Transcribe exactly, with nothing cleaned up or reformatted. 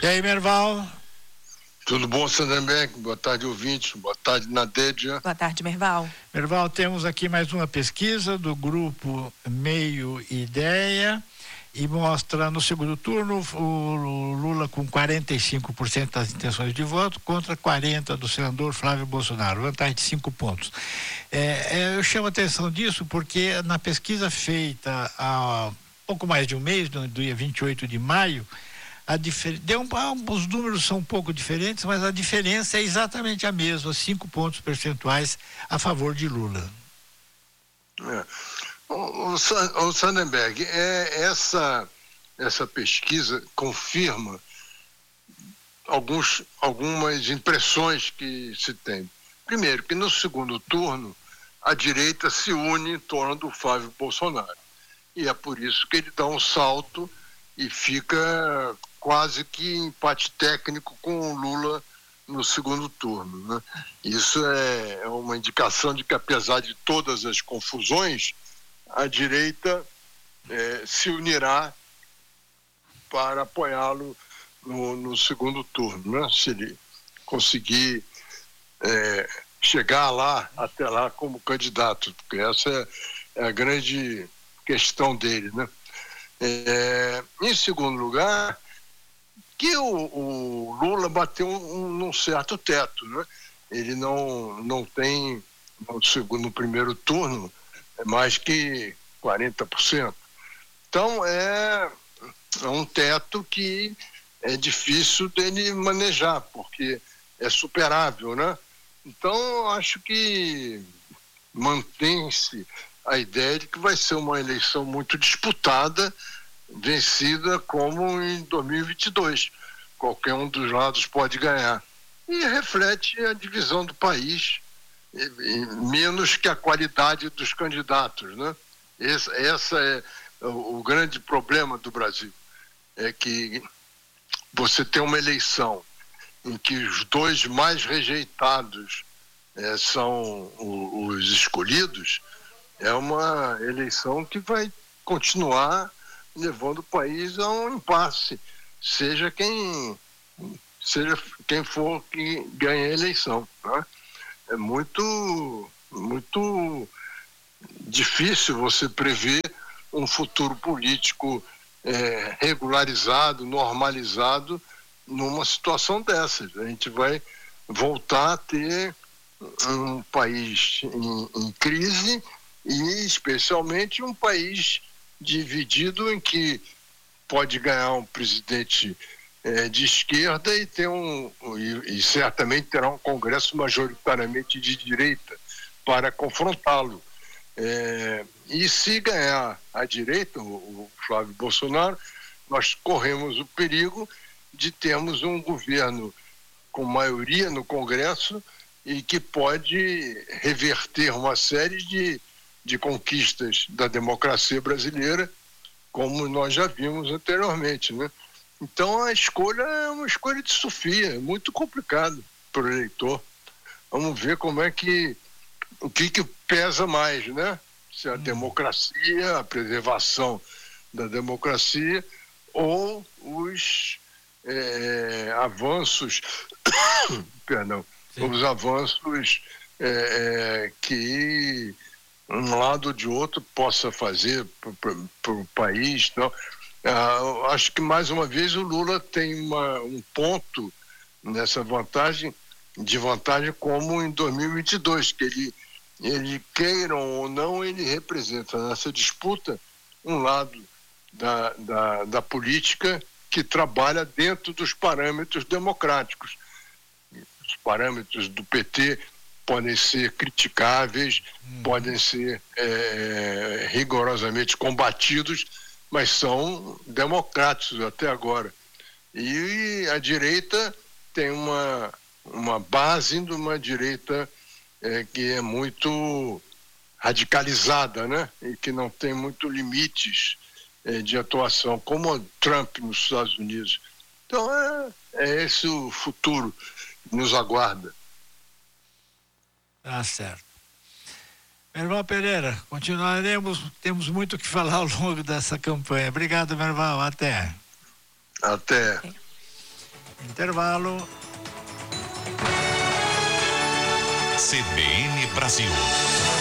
E aí, Merval? Tudo bom, Sandenberg? Boa tarde, ouvintes. Boa tarde, Nadédia. Boa tarde, Merval. Merval, temos aqui mais uma pesquisa do grupo Meio Ideia e mostra no segundo turno o Lula com quarenta e cinco por cento das intenções de voto contra quarenta por cento do senador Flávio Bolsonaro, vantagem de cinco pontos. É, é, eu chamo a atenção disso porque na pesquisa feita há pouco mais de um mês, no dia vinte e oito de maio, A difer... Deu um... os números são um pouco diferentes, mas a diferença é exatamente a mesma, cinco pontos percentuais a favor de Lula. É. O, o, o Sandenberg, é, essa, essa pesquisa confirma alguns, algumas impressões que se tem. Primeiro, que no segundo turno a direita se une em torno do Flávio Bolsonaro. E é por isso que ele dá um salto e fica quase que empate técnico com o Lula no segundo turno, né? Isso é, é uma indicação de que, apesar de todas as confusões, a direita é, se unirá para apoiá-lo no, no segundo turno, né? Se ele conseguir é, chegar lá, até lá, como candidato, porque essa é, é a grande questão dele, né? É, em segundo lugar, que o, o Lula bateu um, num certo teto, né? Ele não, não tem, no, segundo, no primeiro turno, mais que quarenta por cento. Então, é, é um teto que é difícil dele manejar, porque é superável, né? Então, acho que mantém-se a ideia de que vai ser uma eleição muito disputada, vencida como em dois mil e vinte e dois. Qualquer um dos lados pode ganhar. E reflete a divisão do país, e, e menos que a qualidade dos candidatos, né? Esse, essa é o, o grande problema do Brasil. É que você tem uma eleição em que os dois mais rejeitados é, são o, os escolhidos, é uma eleição que vai continuar levando o país a um impasse, seja quem, seja quem for que ganhe a eleição, né? É muito, muito difícil você prever um futuro político é, regularizado, normalizado numa situação dessas. A gente vai voltar a ter um país em, em crise e especialmente um país dividido em que pode ganhar um presidente eh, de esquerda e ter um e, e certamente terá um Congresso majoritariamente de direita para confrontá-lo. Eh, e se ganhar a direita, o, o Flávio Bolsonaro, nós corremos o perigo de termos um governo com maioria no Congresso e que pode reverter uma série de de conquistas da democracia brasileira, como nós já vimos anteriormente, né? Então a escolha é uma escolha de Sofia, é muito complicado para o eleitor. Vamos ver como é que, o que que pesa mais, né? Se a democracia, a preservação da democracia ou os é, avanços, perdão, Sim. os avanços é, que um lado ou de outro possa fazer para o país. Então, ah, acho que mais uma vez o Lula tem uma, um ponto nessa vantagem, de vantagem como em dois mil e vinte e dois, que ele, ele queiram ou não, ele representa nessa disputa um lado da, da, da política que trabalha dentro dos parâmetros democráticos. Os parâmetros do P T podem ser criticáveis, hum. podem ser é, rigorosamente combatidos, mas são democráticos até agora. E a direita tem uma, uma base de uma direita é, que é muito radicalizada, né? E que não tem muito limites é, de atuação, como o Trump nos Estados Unidos. Então é, é esse o futuro que nos aguarda. Tá certo. Merval Pereira, continuaremos, temos muito o que falar ao longo dessa campanha. Obrigado, Merval, até. Até. Intervalo. C B N Brasil.